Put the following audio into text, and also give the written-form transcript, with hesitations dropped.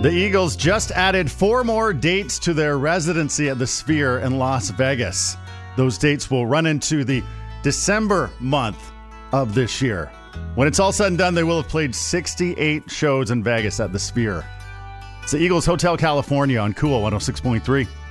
The Eagles just added 4 more dates to their residency at the Sphere in Las Vegas. Those dates will run into the December month of this year. When it's all said and done, they will have played 68 shows in Vegas at the Sphere. It's the Eagles Hotel California on Cool 106.3.